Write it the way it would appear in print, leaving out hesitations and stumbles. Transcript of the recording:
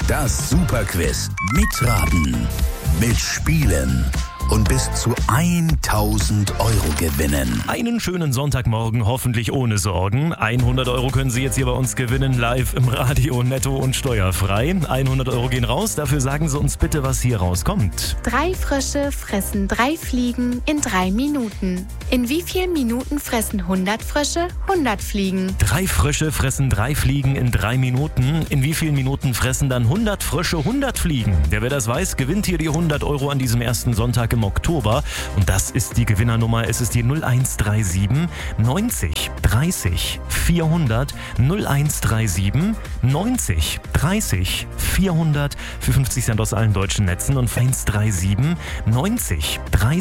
Das Superquiz. Mitraten, mitspielen und bis zu 1.000 Euro gewinnen. Einen schönen Sonntagmorgen, hoffentlich ohne Sorgen. 100 Euro können Sie jetzt hier bei uns gewinnen, live im Radio, netto und steuerfrei. 100 Euro gehen raus, dafür sagen Sie uns bitte, was hier rauskommt. 3 Frösche fressen 3 Fliegen in 3 Minuten. In wie vielen Minuten fressen 100 Frösche 100 Fliegen? 3 Frösche fressen 3 Fliegen in 3 Minuten. In wie vielen Minuten fressen dann 100 Frösche 100 Fliegen? Wer das weiß, gewinnt hier die 100 Euro an diesem ersten Sonntag im Oktober. Und das ist die Gewinnernummer. Es ist die 0137 90 30 400 0137 90 30 400 für 50 Cent aus allen deutschen Netzen und 137 90 30